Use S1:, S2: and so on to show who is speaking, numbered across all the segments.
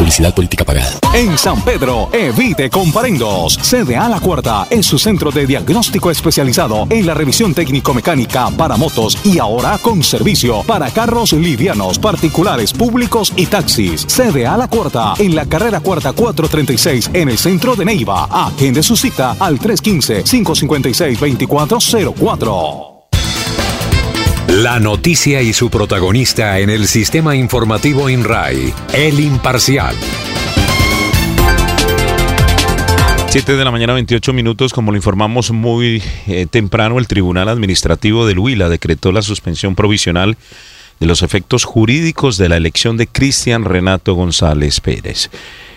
S1: Publicidad política pagada.
S2: En San Pedro, evite comparendos. CDA La Cuarta es su centro de diagnóstico especializado en la revisión técnico-mecánica para motos y ahora con servicio para carros livianos, particulares, públicos y taxis. CDA La Cuarta en la carrera cuarta 436 en el centro de Neiva. Agende su cita al 315-556-2404.
S3: La noticia y su protagonista en el sistema informativo INRAI, El Imparcial.
S4: 7 de la mañana, 28 minutos. Como lo informamos muy temprano, el Tribunal Administrativo del Huila decretó la suspensión provisional de los efectos jurídicos de la elección de Cristian Renato González Pérez,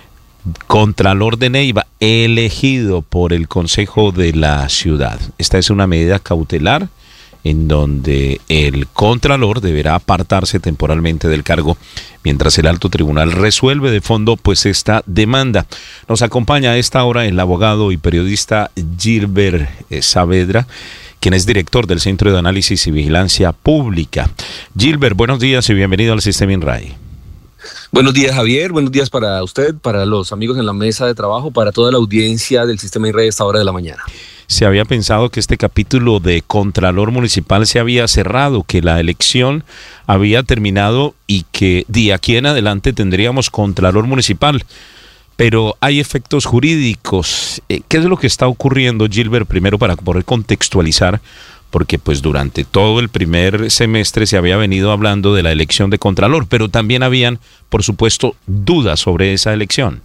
S4: Contralor de Neiva, elegido por el Consejo de la Ciudad. Esta es una medida cautelar en donde el Contralor deberá apartarse temporalmente del cargo mientras el Alto Tribunal resuelve de fondo pues esta demanda. Nos acompaña a esta hora el abogado y periodista Gilbert Saavedra, quien es director del Centro de Análisis y Vigilancia Pública. Gilbert, buenos días y bienvenido al Sistema INRAI.
S5: Buenos días, Javier. Buenos días para usted, para los amigos en la mesa de trabajo, para toda la audiencia del Sistema INRAI a esta hora de la mañana.
S4: Se había pensado que este capítulo de Contralor Municipal se había cerrado, que la elección había terminado y que de aquí en adelante tendríamos Contralor Municipal. Pero hay efectos jurídicos. ¿Qué es lo que está ocurriendo, Gilbert? Primero, para poder contextualizar, porque pues durante todo el primer semestre se había venido hablando de la elección de Contralor, pero también habían, por supuesto, dudas sobre esa elección.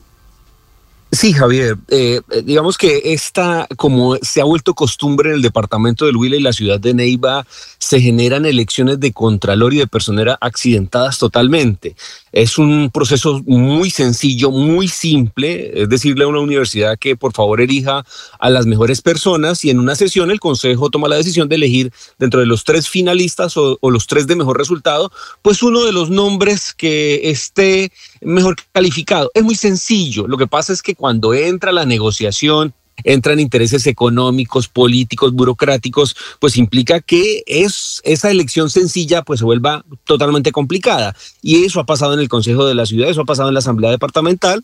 S5: Sí, Javier, digamos que como se ha vuelto costumbre en el departamento del Huila y la ciudad de Neiva, se generan elecciones de Contralor y de Personera accidentadas totalmente. Es un proceso muy sencillo, muy simple, es decirle a una universidad que por favor elija a las mejores personas y en una sesión el Consejo toma la decisión de elegir dentro de los 3 finalistas o los 3 de mejor resultado, pues uno de los nombres que esté mejor calificado. Es muy sencillo. Lo que pasa es que cuando entra la negociación, entran intereses económicos, políticos, burocráticos, pues implica que esa elección sencilla pues se vuelva totalmente complicada. Y eso ha pasado en el Consejo de la Ciudad, eso ha pasado en la Asamblea Departamental.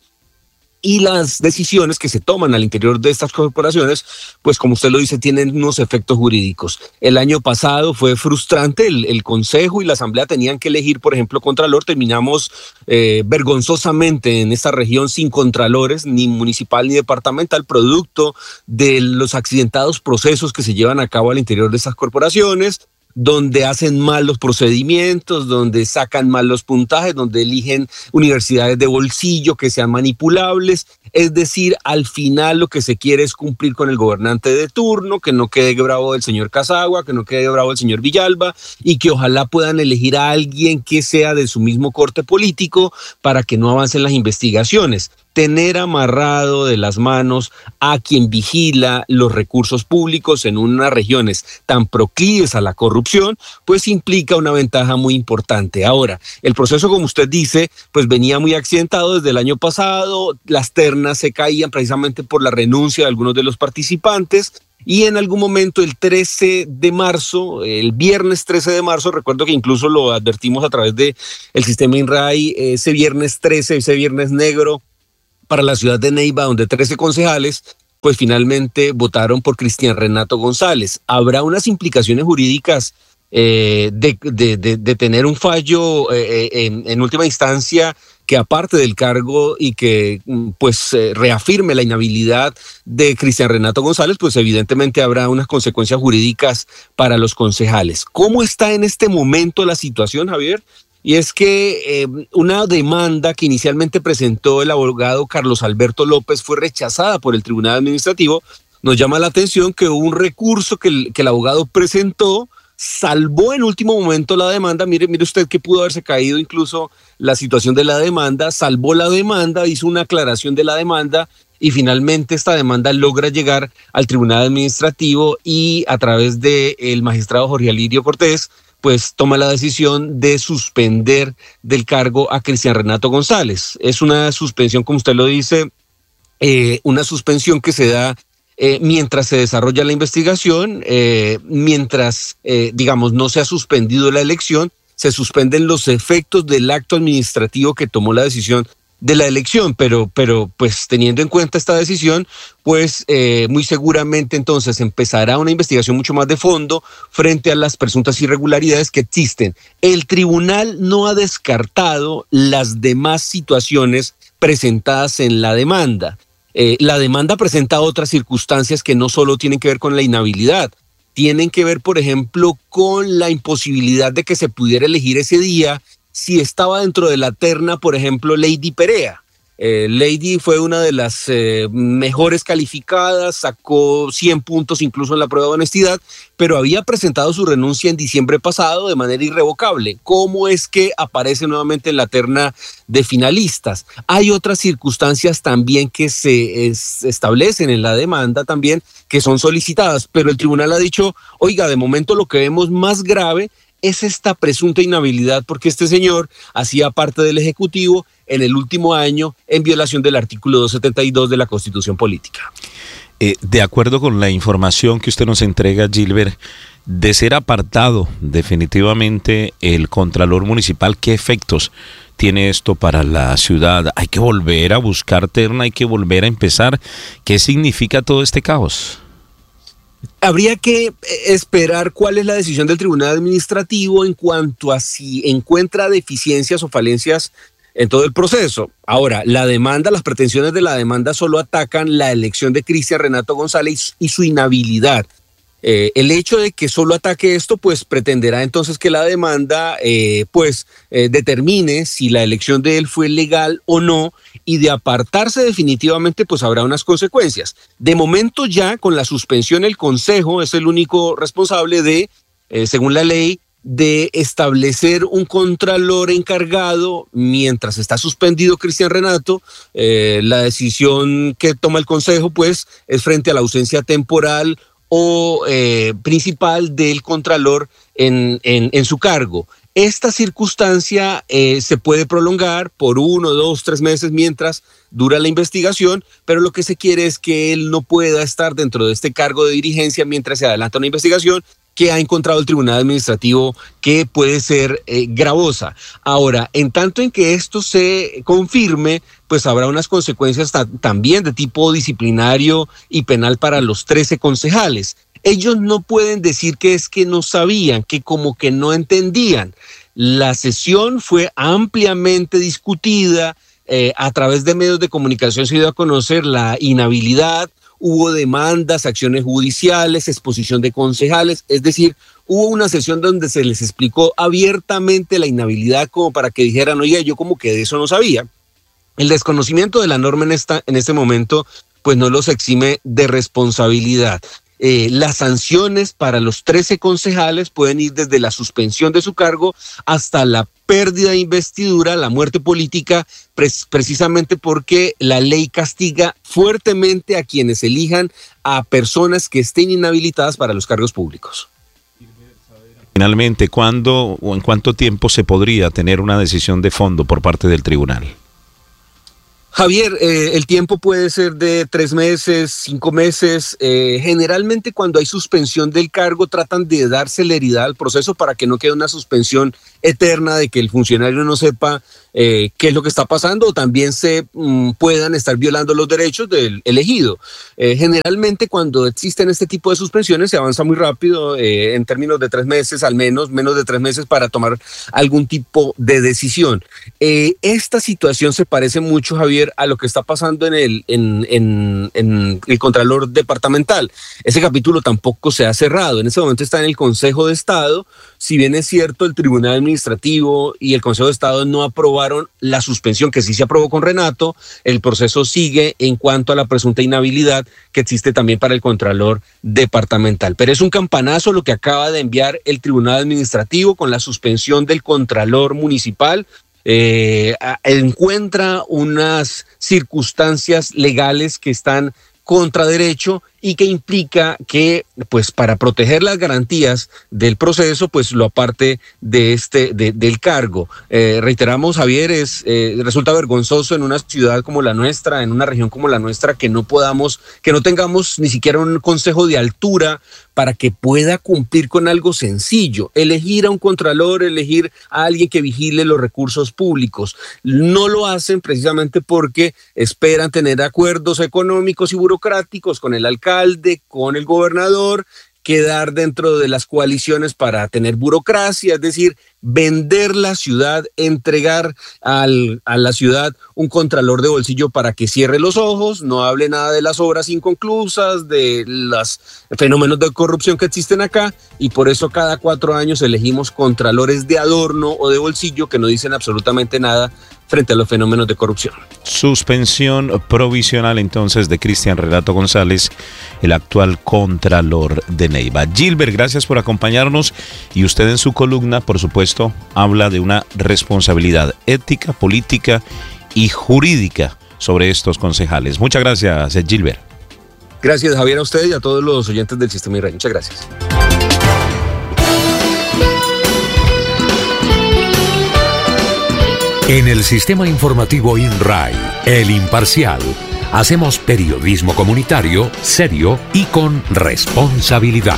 S5: Y las decisiones que se toman al interior de estas corporaciones, pues como usted lo dice, tienen unos efectos jurídicos. El año pasado fue frustrante, el Consejo y la Asamblea tenían que elegir, por ejemplo, Contralor. Terminamos vergonzosamente en esta región sin Contralores, ni municipal ni departamental, producto de los accidentados procesos que se llevan a cabo al interior de estas corporaciones, donde hacen mal los procedimientos, donde sacan mal los puntajes, donde eligen universidades de bolsillo que sean manipulables. Es decir, al final lo que se quiere es cumplir con el gobernante de turno, que no quede bravo el señor Casagua, que no quede bravo el señor Villalba y que ojalá puedan elegir a alguien que sea de su mismo corte político para que no avancen las investigaciones. Tener amarrado de las manos a quien vigila los recursos públicos en unas regiones tan proclives a la corrupción, pues implica una ventaja muy importante. Ahora, el proceso, como usted dice, pues venía muy accidentado desde el año pasado. Las ternas se caían precisamente por la renuncia de algunos de los participantes. Y en algún momento el 13 de marzo, el viernes 13 de marzo, recuerdo que incluso lo advertimos a través del sistema INRAI, ese viernes 13, ese viernes negro, para la ciudad de Neiva, donde 13 concejales, pues finalmente votaron por Cristian Renato González. Habrá unas implicaciones jurídicas de tener un fallo en última instancia que aparte del cargo y que pues reafirme la inhabilidad de Cristian Renato González, pues evidentemente habrá unas consecuencias jurídicas para los concejales. ¿Cómo está en este momento la situación, Javier? Y es que una demanda que inicialmente presentó el abogado Carlos Alberto López fue rechazada por el Tribunal Administrativo. Nos llama la atención que hubo un recurso que el abogado presentó, salvó en último momento la demanda. Mire usted que pudo haberse caído incluso la situación de la demanda, salvó la demanda, hizo una aclaración de la demanda y finalmente esta demanda logra llegar al Tribunal Administrativo y a través del magistrado Jorge Alirio Cortés, pues toma la decisión de suspender del cargo a Cristian Renato González. Es una suspensión, como usted lo dice, una suspensión que se da mientras se desarrolla la investigación, mientras, digamos, no se ha suspendido la elección, se suspenden los efectos del acto administrativo que tomó la decisión de la elección, pero pues teniendo en cuenta esta decisión, pues muy seguramente entonces empezará una investigación mucho más de fondo frente a las presuntas irregularidades que existen. El tribunal no ha descartado las demás situaciones presentadas en la demanda. La demanda presenta otras circunstancias que no solo tienen que ver con la inhabilidad, tienen que ver, por ejemplo, con la imposibilidad de que se pudiera elegir ese día si estaba dentro de la terna, por ejemplo, Lady Perea. Lady fue una de las mejores calificadas, sacó 100 puntos incluso en la prueba de honestidad, pero había presentado su renuncia en diciembre pasado de manera irrevocable. ¿Cómo es que aparece nuevamente en la terna de finalistas? Hay otras circunstancias también que se establecen en la demanda también que son solicitadas, pero el tribunal ha dicho, oiga, de momento lo que vemos más grave es esta presunta inhabilidad porque este señor hacía parte del Ejecutivo en el último año en violación del artículo 272 de la Constitución Política.
S4: De acuerdo con la información que usted nos entrega, Gilbert, de ser apartado definitivamente el Contralor Municipal, ¿qué efectos tiene esto para la ciudad? ¿Hay que volver a buscar terna? ¿Hay que volver a empezar? ¿Qué significa todo este caos?
S5: Habría que esperar cuál es la decisión del Tribunal Administrativo en cuanto a si encuentra deficiencias o falencias en todo el proceso. Ahora, la demanda, las pretensiones de la demanda solo atacan la elección de Cristian Renato González y su inhabilidad. El hecho de que solo ataque esto, pues pretenderá entonces que la demanda determine si la elección de él fue legal o no, y de apartarse definitivamente, pues habrá unas consecuencias. De momento ya con la suspensión el Consejo es el único responsable de, según la ley, de establecer un contralor encargado mientras está suspendido Cristian Renato. La decisión que toma el Consejo, pues, es frente a la ausencia temporal o principal del contralor en su cargo. Esta circunstancia se puede prolongar por 1, 2, 3 meses mientras dura la investigación, pero lo que se quiere es que él no pueda estar dentro de este cargo de dirigencia mientras se adelanta una investigación que ha encontrado el Tribunal Administrativo que puede ser gravosa. Ahora, en tanto en que esto se confirme, pues habrá unas consecuencias también de tipo disciplinario y penal para los 13 concejales. Ellos no pueden decir que es que no sabían, que como que no entendían. La sesión fue ampliamente discutida, a través de medios de comunicación se dio a conocer la inhabilidad, hubo demandas, acciones judiciales, exposición de concejales, es decir, hubo una sesión donde se les explicó abiertamente la inhabilidad como para que dijeran, oye, yo como que de eso no sabía. El desconocimiento de la norma en este momento pues no los exime de responsabilidad. Las sanciones para los 13 concejales pueden ir desde la suspensión de su cargo hasta la pérdida de investidura, la muerte política, precisamente porque la ley castiga fuertemente a quienes elijan a personas que estén inhabilitadas para los cargos públicos.
S4: Finalmente, ¿cuándo o en cuánto tiempo se podría tener una decisión de fondo por parte del tribunal?
S5: Javier, el tiempo puede ser de 3 meses, 5 meses. Generalmente cuando hay suspensión del cargo tratan de dar celeridad al proceso para que no quede una suspensión eterna de que el funcionario no sepa qué es lo que está pasando o también se puedan estar violando los derechos del elegido. Generalmente cuando existen este tipo de suspensiones se avanza muy rápido, en términos de 3 meses al menos de 3 meses para tomar algún tipo de decisión. Esta situación se parece mucho, Javier, a lo que está pasando en el Contralor Departamental. Ese capítulo tampoco se ha cerrado, en ese momento está en el Consejo de Estado. Si bien es cierto, el Tribunal Administrativo y el Consejo de Estado no aprobaron la suspensión, que sí se aprobó con Renato, el proceso sigue en cuanto a la presunta inhabilidad que existe también para el Contralor Departamental. Pero es un campanazo lo que acaba de enviar el Tribunal Administrativo con la suspensión del Contralor Municipal. Encuentra unas circunstancias legales que están contra derecho y que implica que, pues, para proteger las garantías del proceso, pues lo aparte del cargo. Reiteramos, Javier, resulta vergonzoso en una ciudad como la nuestra, en una región como la nuestra, que no tengamos ni siquiera un consejo de altura para que pueda cumplir con algo sencillo: elegir a un contralor, elegir a alguien que vigile los recursos públicos. No lo hacen precisamente porque esperan tener acuerdos económicos y burocráticos con el alcalde, con el gobernador, quedar dentro de las coaliciones para tener burocracia, es decir, vender la ciudad, entregar a la ciudad un contralor de bolsillo para que cierre los ojos, no hable nada de las obras inconclusas, de los fenómenos de corrupción que existen acá, y por eso cada 4 años elegimos contralores de adorno o de bolsillo que no dicen absolutamente nada frente a los fenómenos de corrupción.
S4: Suspensión provisional entonces de Cristian Relato González, el actual contralor de Neiva. Gilbert, gracias por acompañarnos, y usted en su columna, por supuesto, habla de una responsabilidad ética, política y jurídica sobre estos concejales. Muchas gracias, Gilbert.
S5: Gracias, Javier, a usted y a todos los oyentes del Sistema INRAI. Muchas gracias.
S3: En el Sistema Informativo INRAI, El Imparcial, hacemos periodismo comunitario, serio y con responsabilidad.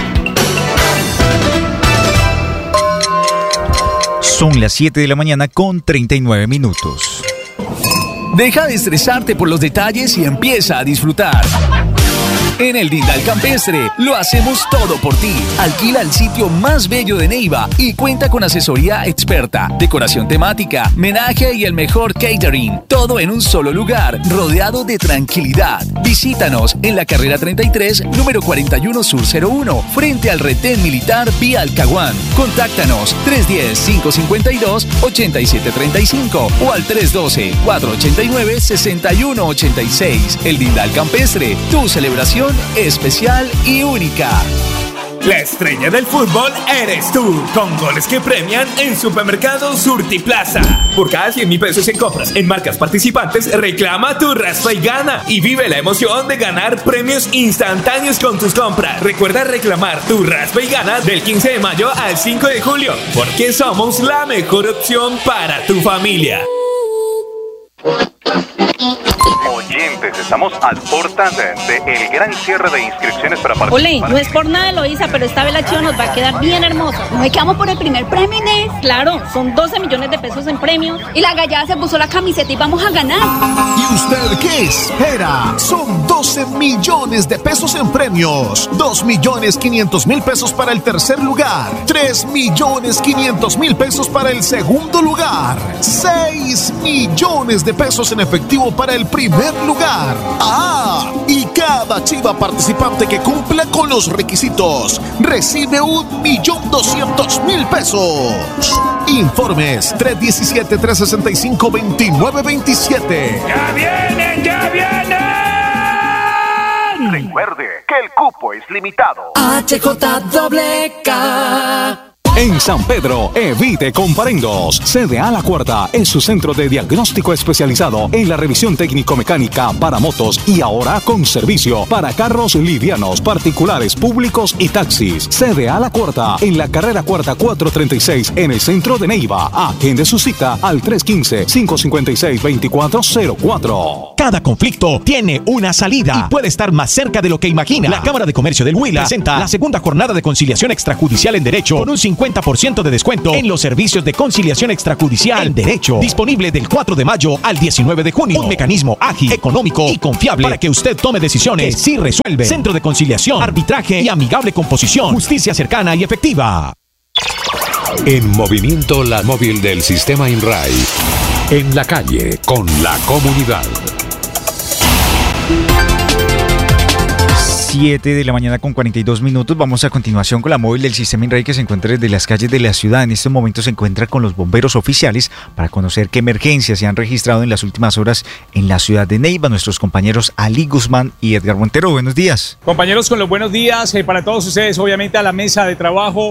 S1: Son las 7 de la mañana con 39 minutos.
S6: Deja de estresarte por los detalles y empieza a disfrutar. En el Dindal Campestre lo hacemos todo por ti. Alquila el sitio más bello de Neiva y cuenta con asesoría experta, decoración temática, menaje y el mejor catering. Todo en un solo lugar, rodeado de tranquilidad. Visítanos en la carrera 33, número 41 Sur 01, frente al retén militar vía Alcahuán. Contáctanos 310-552-8735 o al 312-489-6186. El Dindal Campestre, tu celebración especial y única.
S7: La estrella del fútbol eres tú, con goles que premian en Supermercado Surtiplaza. Por cada 100.000 pesos en compras en marcas participantes, reclama tu raspa y gana, y vive la emoción de ganar premios instantáneos con tus compras. Recuerda reclamar tu raspa y gana del 15 de mayo al 5 de julio, porque somos la mejor opción para tu familia.
S8: Oyentes, estamos a puertas del gran cierre de inscripciones para participar.
S9: Ole, no es por nada, Eloísa, pero esta vez la chiva nos va a quedar bien hermosa.
S10: ¿No es que vamos por el primer premio, Inés?
S9: Claro, son 12 millones de pesos en premios.
S10: Y la gallada se puso la camiseta y vamos a ganar.
S11: ¿Y usted qué espera? Son 12 millones de pesos en premios. 2.500.000 pesos para el tercer lugar. 3.500.000 pesos para el segundo lugar. 6 millones de pesos en efectivo para el primer lugar. ¡Ah! Y cada chiva participante que cumpla con los requisitos recibe 1.200.000 pesos. Informes 317-365-2927.
S7: ¡Ya vienen, ya vienen!
S8: Recuerde que el cupo es limitado.
S2: HJWK. En San Pedro, evite comparendos. CDA La Cuarta es su centro de diagnóstico especializado en la revisión técnico-mecánica para motos y ahora con servicio para carros livianos, particulares, públicos y taxis. CDA La Cuarta en la carrera cuarta 436 en el centro de Neiva. Agende su cita al 315-556-2404.
S12: Cada conflicto tiene una salida y puede estar más cerca de lo que imagina. La Cámara de Comercio del Huila presenta la segunda jornada de conciliación extrajudicial en Derecho con un 50% de descuento en los servicios de conciliación extrajudicial en Derecho. Disponible del 4 de mayo al 19 de junio. Un mecanismo ágil, económico y confiable para que usted tome decisiones que sí resuelve. Centro de conciliación, arbitraje y amigable composición. Justicia cercana y efectiva.
S3: En movimiento, la móvil del Sistema INRAI. En la calle, con la comunidad.
S1: 7 de la mañana con 42 minutos. Vamos a continuación con la móvil del Sistema INRAI, que se encuentra desde las calles de la ciudad. En este momento se encuentra con los bomberos oficiales para conocer qué emergencias se han registrado en las últimas horas en la ciudad de Neiva. Nuestros compañeros Ali Guzmán y Edgar Montero. Buenos días.
S13: Compañeros, con los buenos días para todos ustedes. Obviamente a la mesa de trabajo,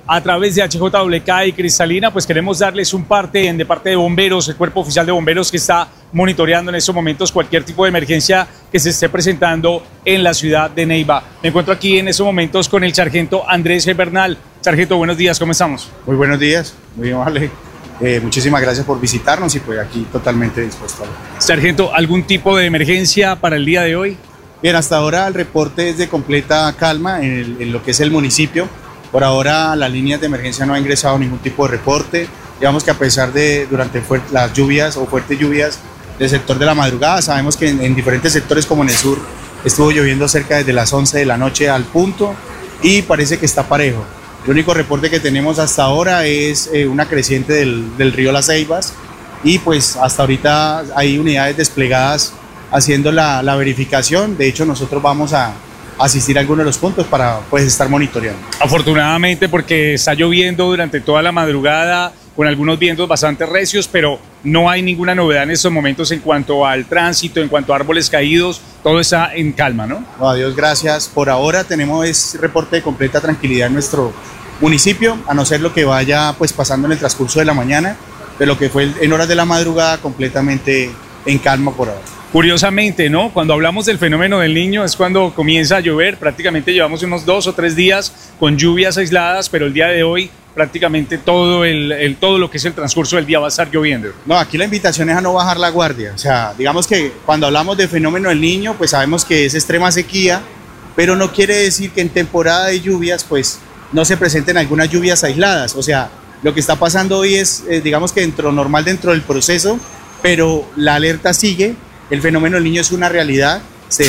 S13: a través de HJWK y Cristalina, pues queremos darles un parte de parte de bomberos, el cuerpo oficial de bomberos que está monitoreando en estos momentos cualquier tipo de emergencia que se esté presentando en la ciudad de Neiva. Me encuentro aquí en estos momentos con el sargento Andrés Bernal. Sargento, buenos días, ¿cómo estamos?
S14: Muy buenos días, muy amable. Muchísimas gracias por visitarnos y pues aquí totalmente dispuesto a lo.
S13: Sargento, ¿algún tipo de emergencia para el día de hoy?
S14: Bien, hasta ahora el reporte es de completa calma en lo que es el municipio. Por ahora las líneas de emergencia no ha ingresado ningún tipo de reporte. Digamos que a pesar de durante las lluvias o fuertes lluvias del sector de la madrugada, sabemos que en diferentes sectores como en el sur estuvo lloviendo cerca desde las 11 de la noche al punto y parece que está parejo. El único reporte que tenemos hasta ahora es una creciente del río Las Ceibas y pues hasta ahorita hay unidades desplegadas haciendo la verificación. De hecho, nosotros vamos a asistir a algunos de los puntos para pues estar monitoreando.
S13: Afortunadamente, porque está lloviendo durante toda la madrugada con algunos vientos bastante recios, pero no hay ninguna novedad en estos momentos en cuanto al tránsito, en cuanto a árboles caídos, todo está en calma, ¿no?
S14: No, a Dios gracias. Por ahora tenemos reporte de completa tranquilidad en nuestro municipio, a no ser lo que vaya pues pasando en el transcurso de la mañana, de lo que fue en horas de la madrugada completamente en calma por ahora.
S13: Curiosamente, ¿no? Cuando hablamos del fenómeno del Niño es cuando comienza a llover, prácticamente llevamos unos 2 o 3 días con lluvias aisladas, pero el día de hoy prácticamente todo lo que es el transcurso del día va a estar lloviendo.
S14: No, aquí la invitación es a no bajar la guardia, o sea, digamos que cuando hablamos del fenómeno del Niño, pues sabemos que es extrema sequía, pero no quiere decir que en temporada de lluvias, pues no se presenten algunas lluvias aisladas, o sea, lo que está pasando hoy es, digamos que normal dentro del proceso, pero la alerta sigue. El fenómeno del Niño es una realidad,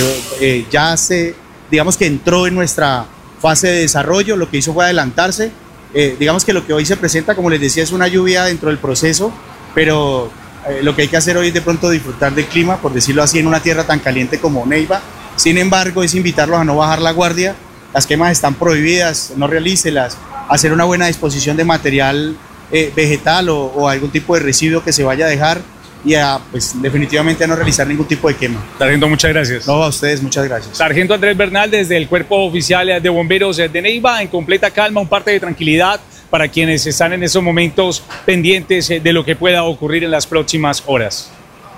S14: digamos que entró en nuestra fase de desarrollo, lo que hizo fue adelantarse. Digamos que lo que hoy se presenta, como les decía, es una lluvia dentro del proceso, pero lo que hay que hacer hoy es de pronto disfrutar del clima, por decirlo así, en una tierra tan caliente como Neiva. Sin embargo, es invitarlos a no bajar la guardia, las quemas están prohibidas, no realícelas, hacer una buena disposición de material vegetal o algún tipo de residuo que se vaya a dejar, y pues definitivamente a no realizar ningún tipo de quema.
S13: Sargento, muchas gracias.
S14: No, a ustedes, muchas gracias.
S13: Sargento Andrés Bernal, desde el Cuerpo Oficial de Bomberos de Neiva, en completa calma, un parte de tranquilidad para quienes están en estos momentos pendientes de lo que pueda ocurrir en las próximas horas.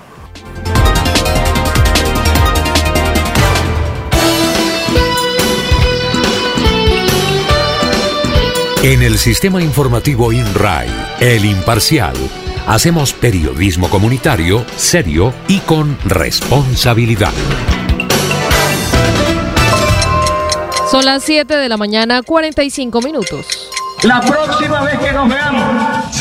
S3: En el sistema informativo INRAI, El Imparcial, hacemos periodismo comunitario, serio y con responsabilidad.
S15: Son las 7 de la mañana, 45 minutos.
S16: La próxima vez que nos veamos,